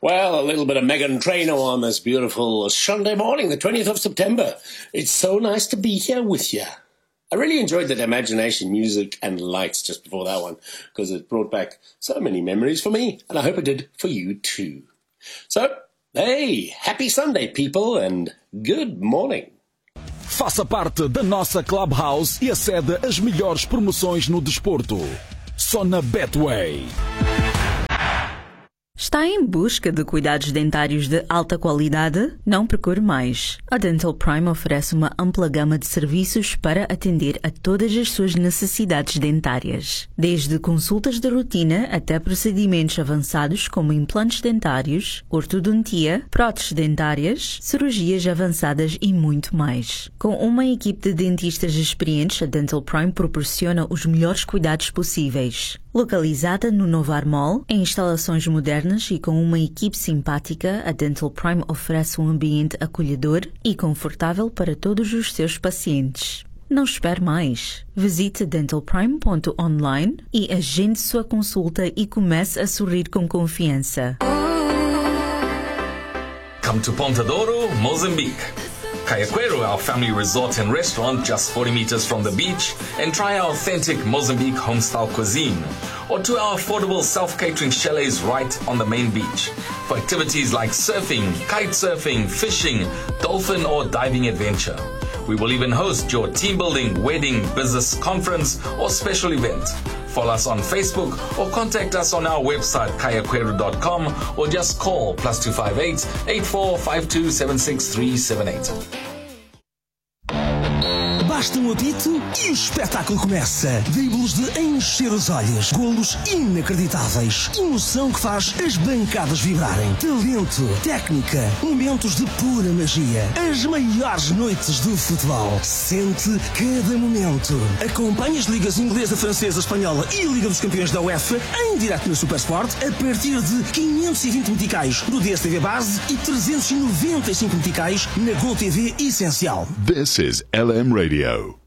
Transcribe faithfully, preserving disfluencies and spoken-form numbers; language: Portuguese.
Well, a little bit of Meghan Trainor on this beautiful Sunday morning, the twentieth of September. It's so nice to be here with you. I really enjoyed that imagination music and lights just before that one, because it brought back so many memories for me, and I hope it did for you too. So, hey, happy Sunday, people, and good morning. Faça parte da nossa Clubhouse e acede às melhores promoções no desporto. Só na Betway. Está em busca de cuidados dentários de alta qualidade? Não procure mais. A Dental Prime oferece uma ampla gama de serviços para atender a todas as suas necessidades dentárias. Desde consultas de rotina até procedimentos avançados como implantes dentários, ortodontia, próteses dentárias, cirurgias avançadas e muito mais. Com uma equipe de dentistas experientes, a Dental Prime proporciona os melhores cuidados possíveis. Localizada no Novar Mall, em instalações modernas e com uma equipe simpática, a Dental Prime oferece um ambiente acolhedor e confortável para todos os seus pacientes. Não espere mais. Visite dental prime ponto online e agende sua consulta e comece a sorrir com confiança. Come to Ponta Douro, Mozambique. Cayaquero, our family resort and restaurant just forty meters from the beach, and try our authentic Mozambique home-style cuisine. Or to our affordable self-catering chalets right on the main beach. For activities like surfing, kite surfing, fishing, dolphin or diving adventure. We will even host your team building, wedding, business conference or special event. Follow us on Facebook or contact us on our website cayaquero dot com or just call plus two five eight, eight four five two, seven six three seven eight. Basta um apito e o espetáculo começa. Dribles de encher os olhos, golos inacreditáveis, emoção que faz as bancadas vibrarem, talento, técnica, momentos de pura magia, as maiores noites do futebol. Sente cada momento. Acompanhe as ligas inglesa, francesa, espanhola e Liga dos Campeões da UEFA em direto na Supersport a partir de quinhentos e vinte meticais no D S T V Base e trezentos e noventa e cinco meticais na Gol T V Essencial. This is L M Radio.